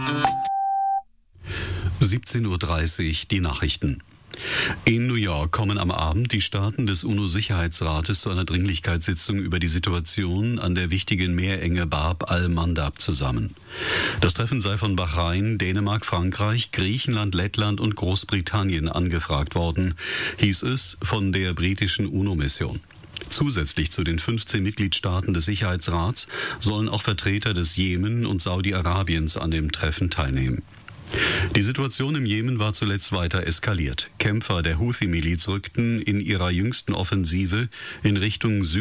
17:30 Uhr die Nachrichten. In New York kommen am Abend die Staaten des UNO-Sicherheitsrates zu einer Dringlichkeitssitzung über die Situation an der wichtigen Meerenge Bab al-Mandab zusammen. Das Treffen sei von Bahrain, Dänemark, Frankreich, Griechenland, Lettland und Großbritannien angefragt worden, hieß es von der britischen UNO-Mission. Zusätzlich zu den 15 Mitgliedstaaten des Sicherheitsrats sollen auch Vertreter des Jemen und Saudi-Arabiens an dem Treffen teilnehmen. Die Situation im Jemen war zuletzt weiter eskaliert. Kämpfer der Houthi-Miliz rückten in ihrer jüngsten Offensive in Richtung